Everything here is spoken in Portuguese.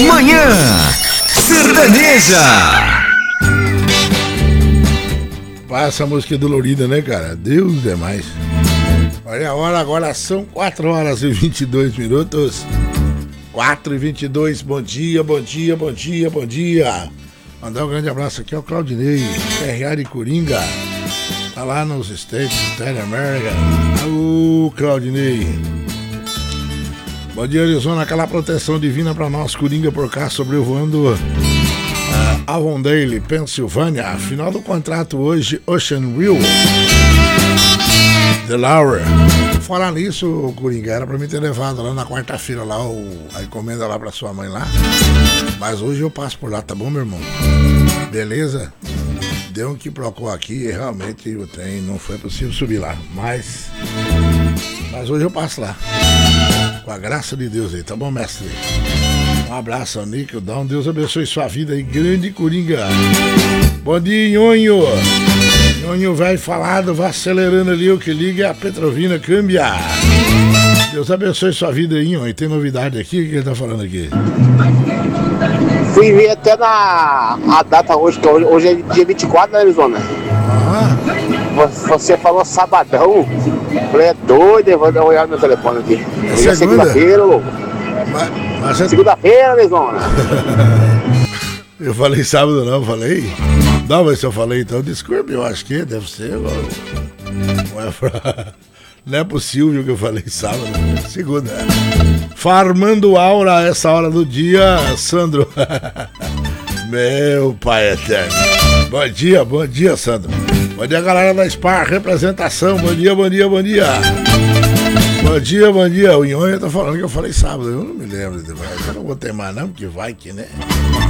Manhã Sertaneja. Essa música é dolorida, né, cara? Deus é mais. Olha a hora, agora são 4 horas e 22 minutos. 4h22, bom dia, bom dia, bom dia, bom dia. Mandar um grande abraço aqui ao Claudinei, RA de Coringa. Tá lá nos States, da América. Ô, Claudinei. Bom dia, Arizona, aquela proteção divina pra nós, Coringa por cá, sobrevoando Avondale, Pensilvânia. Final do contrato hoje, Ocean View, Delaware. Falar nisso, Coringa, era pra mim ter levado lá na quarta-feira lá a encomenda lá pra sua mãe lá. Mas hoje eu passo por lá, tá bom, meu irmão? Beleza? Deu um que procurou aqui e realmente o trem não foi possível subir lá. Mas hoje eu passo lá. Com a graça de Deus aí, tá bom, mestre? Um abraço ao Nico, Deus abençoe sua vida aí, grande Coringa. Bom dia, Nhonho. Nhonho vai falado, vai acelerando ali, o que liga é a Petrovina Câmbia. Deus abençoe sua vida aí, Nhonho. Tem novidade aqui? O que ele tá falando aqui? Fui ver até a data hoje, que hoje é dia 24 na Arizona. Você falou sabadão. Falei, é doido, eu vou dar uma olhada no meu telefone aqui. Hoje é segunda-feira, louco. Mas é... Segunda-feira, Arizona. Eu falei sábado não, falei? Não, mas se eu falei então, desculpe, eu acho que deve ser. Não é possível que eu falei sábado, segunda. Farmando aura a essa hora do dia, Sandro. Meu pai eterno. Bom dia, Sandro. Bom dia, galera da Spar, representação. Bom dia, bom dia, bom dia. Bom dia, bom dia. O Nhonho tá falando que eu falei sábado. Eu não me lembro. Eu não vou ter mais não, porque vai que, né?